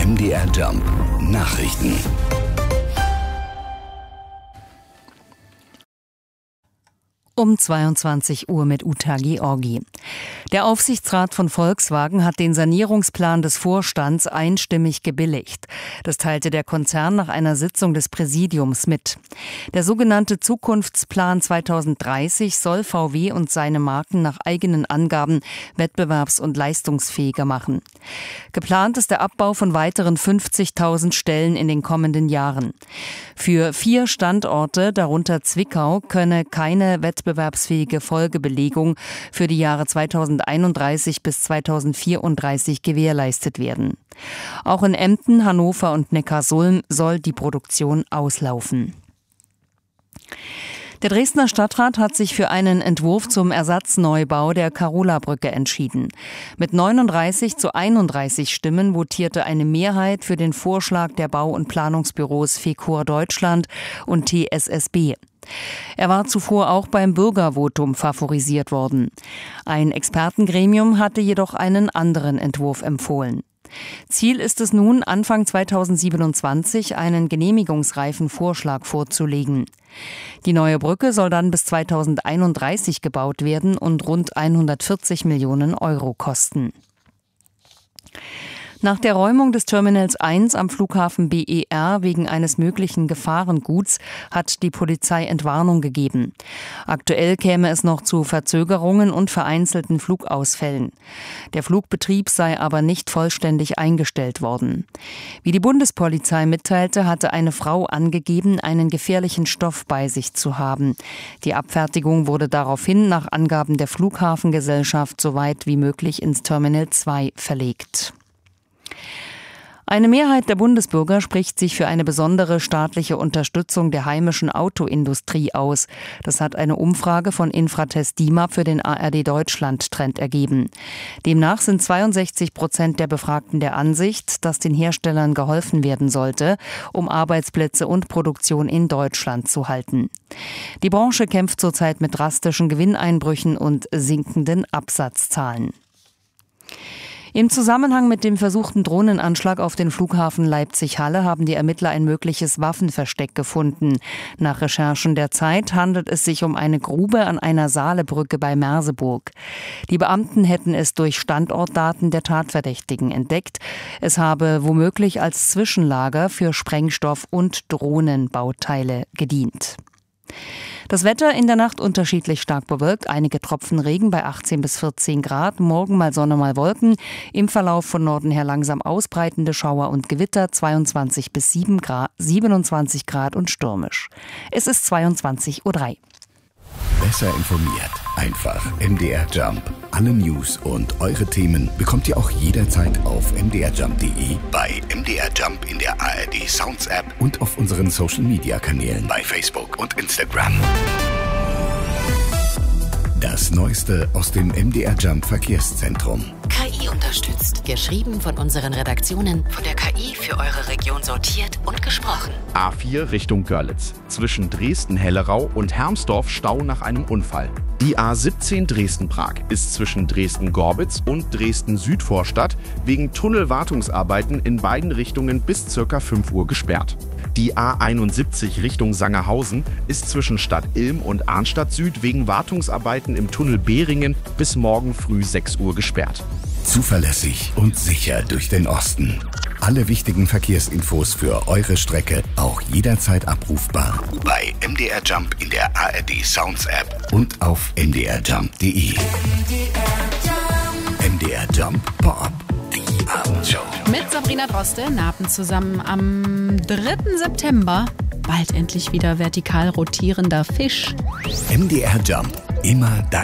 MDR Jump Nachrichten. Um 22 Uhr mit Uta Georgi. Der Aufsichtsrat von Volkswagen hat den Sanierungsplan des Vorstands einstimmig gebilligt. Das teilte der Konzern nach einer Sitzung des Präsidiums mit. Der sogenannte Zukunftsplan 2030 soll VW und seine Marken nach eigenen Angaben wettbewerbs- und leistungsfähiger machen. Geplant ist der Abbau von weiteren 50.000 Stellen in den kommenden Jahren. Für 4 Standorte, darunter Zwickau, könne keine wettbewerbsfähige Folgebelegung für die Jahre 2031 bis 2034 gewährleistet werden. Auch in Emden, Hannover und Neckarsulm soll die Produktion auslaufen. Der Dresdner Stadtrat hat sich für einen Entwurf zum Ersatzneubau der Karola-Brücke entschieden. Mit 39:31 Stimmen votierte eine Mehrheit für den Vorschlag der Bau- und Planungsbüros FECUR Deutschland und TSSB. Er war zuvor auch beim Bürgervotum favorisiert worden. Ein Expertengremium hatte jedoch einen anderen Entwurf empfohlen. Ziel ist es nun, Anfang 2027 einen genehmigungsreifen Vorschlag vorzulegen. Die neue Brücke soll dann bis 2031 gebaut werden und rund 140 Millionen Euro kosten. Nach der Räumung des Terminals 1 am Flughafen BER wegen eines möglichen Gefahrenguts hat die Polizei Entwarnung gegeben. Aktuell käme es noch zu Verzögerungen und vereinzelten Flugausfällen. Der Flugbetrieb sei aber nicht vollständig eingestellt worden. Wie die Bundespolizei mitteilte, hatte eine Frau angegeben, einen gefährlichen Stoff bei sich zu haben. Die Abfertigung wurde daraufhin nach Angaben der Flughafengesellschaft so weit wie möglich ins Terminal 2 verlegt. Eine Mehrheit der Bundesbürger spricht sich für eine besondere staatliche Unterstützung der heimischen Autoindustrie aus. Das hat eine Umfrage von Infratest DIMAP für den ARD Deutschland Trend ergeben. Demnach sind 62% der Befragten der Ansicht, dass den Herstellern geholfen werden sollte, um Arbeitsplätze und Produktion in Deutschland zu halten. Die Branche kämpft zurzeit mit drastischen Gewinneinbrüchen und sinkenden Absatzzahlen. Im Zusammenhang mit dem versuchten Drohnenanschlag auf den Flughafen Leipzig-Halle haben die Ermittler ein mögliches Waffenversteck gefunden. Nach Recherchen der Zeit handelt es sich um eine Grube an einer Saalebrücke bei Merseburg. Die Beamten hätten es durch Standortdaten der Tatverdächtigen entdeckt. Es habe womöglich als Zwischenlager für Sprengstoff und Drohnenbauteile gedient. Das Wetter in der Nacht unterschiedlich stark bewölkt, einige Tropfen Regen bei 18 bis 14 Grad, morgen mal Sonne, mal Wolken, im Verlauf von Norden her langsam ausbreitende Schauer und Gewitter, 22 bis 27 Grad und stürmisch. Es ist 22:03 Uhr. Besser informiert. Einfach MDR Jump. Alle News und eure Themen bekommt ihr auch jederzeit auf mdrjump.de, bei MDR Jump in der ARD Sounds App und auf unseren Social Media Kanälen bei Facebook und Instagram. Das Neueste aus dem MDR Jump Verkehrszentrum. KI unterstützt. Geschrieben von unseren Redaktionen, von der KI für eure Region sortiert und gesprochen. A4 Richtung Görlitz. Zwischen Dresden-Hellerau und Hermsdorf Stau nach einem Unfall. Die A17 Dresden-Prag ist zwischen Dresden-Gorbitz und Dresden-Südvorstadt wegen Tunnelwartungsarbeiten in beiden Richtungen bis ca. 5 Uhr gesperrt. Die A71 Richtung Sangerhausen ist zwischen Stadt Ilm und Arnstadt Süd wegen Wartungsarbeiten im Tunnel Behringen bis morgen früh 6 Uhr gesperrt. Zuverlässig und sicher durch den Osten. Alle wichtigen Verkehrsinfos für eure Strecke auch jederzeit abrufbar bei MDR Jump in der ARD Sounds App und auf mdrjump.de. MDR Jump Pop, die Abendshow. Mit Sabrina Droste, Napen zusammen am 3. September. Bald endlich wieder vertikal rotierender Fisch. MDR Jump, immer dein